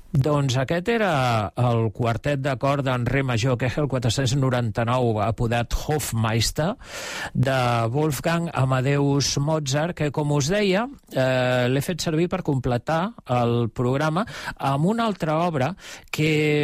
Doncs aquest era el quartet de corda en re major, que és el 499, apodat Hofmeister, de Wolfgang Amadeus Mozart, que, com us deia, l'he fet servir per completar el programa amb una altra obra que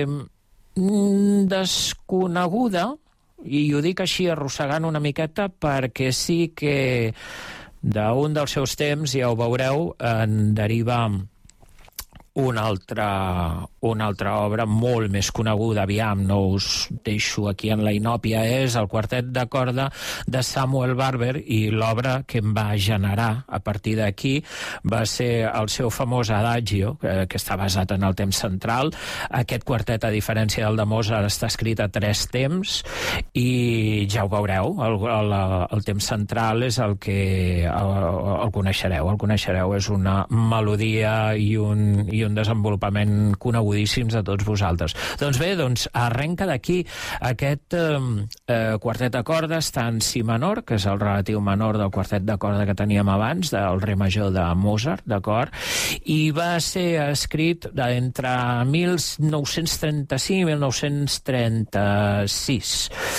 desconeguda, i ho dic així arrossegant una miqueta perquè sí que d'un dels seus temps, ja ho veureu, en deriva una altra obra molt més coneguda, aviam, no us deixo aquí en la inòpia, és el quartet de corda de Samuel Barber, i l'obra que em va generar a partir d'aquí va ser el seu famós Adagio, que està basat en el temps central. Aquest quartet, a diferència del de Mozart, està escrit a 3 temps, i ja ho veureu, el temps central és el que el coneixereu, és una melodia i un desenvolupament conegudíssims de tots vosaltres. Doncs bé, arrenca d'aquí. Aquest quartet de corda està en si menor, que és el relatiu menor del quartet de corda que teníem abans, del re major de Mozart, d'acord? I va ser escrit entre 1935 i 1936.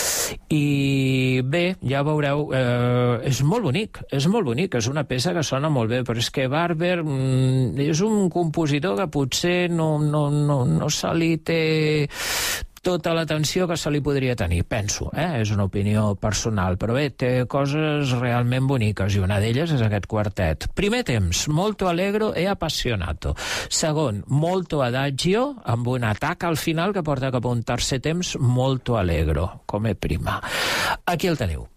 I bé, ja veureu, és molt bonic, és una peça que sona molt bé, però és que Barber és un compositor que potser no se li té tota l'atenció que se li podria tenir, penso, és una opinió personal, però bé, té coses realment boniques, i una d'elles és aquest quartet. Primer temps, molto allegro e appassionato. Segon, molto adagio, amb un atac al final que porta cap a un tercer temps molto allegro, come prima. Aquí el teniu.